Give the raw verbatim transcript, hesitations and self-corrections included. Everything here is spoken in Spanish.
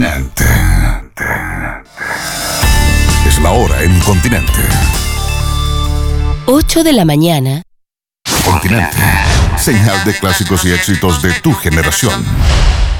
Continente. Es la hora en Continente. ocho de la mañana. Continente. Señal de clásicos y éxitos de tu generación.